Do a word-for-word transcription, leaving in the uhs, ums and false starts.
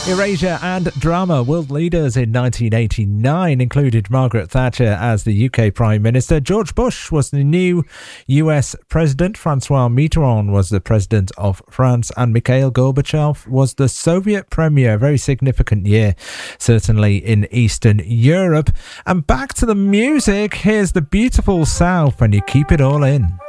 Erasure and drama. World leaders in nineteen eighty-nine included Margaret Thatcher as the U K Prime Minister. George Bush was the new U S President. Francois Mitterrand was the President of France. And Mikhail Gorbachev was the Soviet Premier. A very significant year, certainly in Eastern Europe. And back to the music. Here's the beautiful South when you keep it all in.